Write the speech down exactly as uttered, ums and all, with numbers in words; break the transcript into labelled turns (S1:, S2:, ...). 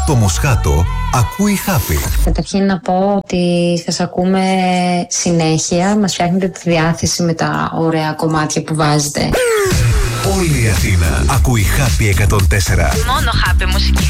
S1: Το Μοσχάτο ακούει Happy.
S2: Καταρχήν να πω ότι σας ακούμε συνέχεια. Μας φτιάχνετε τη διάθεση με τα ωραία κομμάτια που βάζετε.
S1: Όλη η Αθήνα ακούει Happy εκατόν τέσσερα.
S3: Μόνο Happy μουσική.